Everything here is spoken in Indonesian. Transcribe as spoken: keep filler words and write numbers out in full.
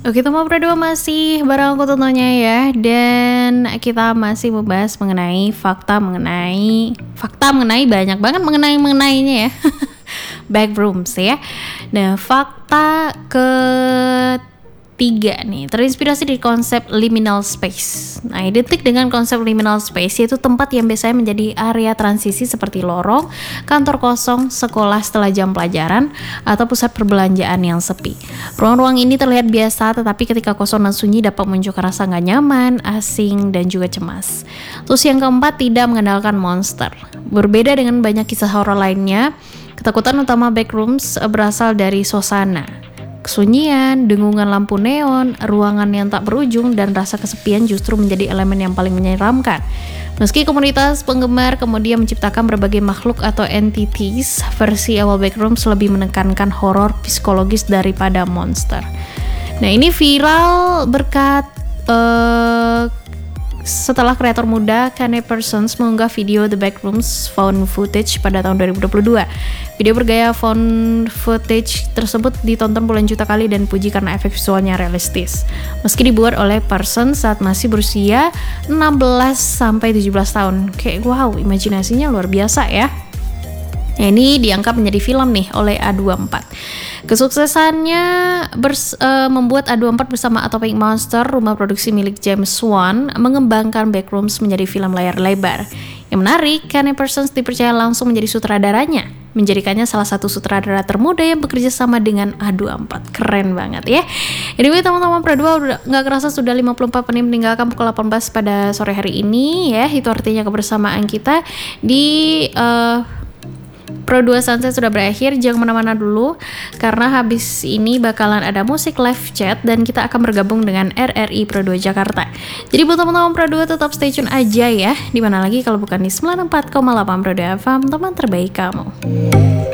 Oke, teman Pro dua masih bareng aku tentunya ya. Dan kita masih membahas mengenai fakta mengenai fakta mengenai banyak banget mengenai mengenainya ya. Backrooms ya. Nah, fakta ketiga nih terinspirasi dari konsep liminal space. Nah, identik dengan konsep liminal space yaitu tempat yang biasanya menjadi area transisi seperti lorong, kantor kosong, sekolah setelah jam pelajaran, atau pusat perbelanjaan yang sepi. Ruang-ruang ini terlihat biasa, tetapi ketika kosong dan sunyi dapat menunjukkan rasa nggak nyaman, asing, dan juga cemas. Terus yang keempat, tidak mengandalkan monster. Berbeda dengan banyak kisah horor lainnya, ketakutan utama backrooms berasal dari suasana. Kesunyian, dengungan lampu neon, ruangan yang tak berujung, dan rasa kesepian justru menjadi elemen yang paling menyeramkan. Meski komunitas penggemar kemudian menciptakan berbagai makhluk atau entities, versi awal Backrooms lebih menekankan horor psikologis daripada monster. Nah, ini viral berkat uh, setelah kreator muda Kane Parsons mengunggah video The Backrooms found footage pada tahun dua ribu dua puluh dua. Video bergaya found footage tersebut ditonton puluhan juta kali dan puji karena efek visualnya realistis. Meski dibuat oleh Parsons saat masih berusia enam belas sampai tujuh belas tahun. Kayak wow, imajinasinya luar biasa ya. Nah, ini diangkat menjadi film nih oleh A dua puluh empat. Kesuksesannya bers, uh, membuat A dua puluh empat bersama Atomic Monster, rumah produksi milik James Wan, mengembangkan Backrooms menjadi film layar lebar. Yang menarik, Kane Parsons dipercaya langsung menjadi sutradaranya, menjadikannya salah satu sutradara termuda yang bekerja sama dengan A dua puluh empat. Keren banget ya. Anyway, teman-teman Pro dua udah nggak kerasa sudah lima puluh empat menit meninggalkan pukul delapan belas pada sore hari ini ya. Itu artinya kebersamaan kita di uh, Pro dua Sunset sudah berakhir. Jangan kemana-mana dulu karena habis ini bakalan ada musik live chat dan kita akan bergabung dengan R R I Pro dua Jakarta. Jadi buat teman-teman Pro dua tetap stay tune aja ya. Dimana lagi kalau bukan di sembilan puluh empat koma delapan Pro dua F M, teman terbaik kamu.